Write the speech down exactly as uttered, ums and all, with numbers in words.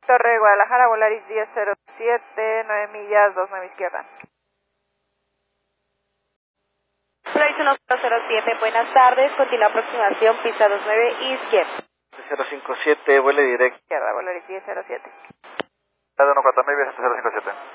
Torre de Guadalajara, Volaris diez cero siete, nueve millas, dos nueve izquierda. Volaris uno cero cero siete, buenas tardes, continúa aproximación, pista dos nueve izquierda. cero cinco siete, vuele directo. Izquierda, Volaris diez cero siete. uno cuatro nueve, cero cinco siete.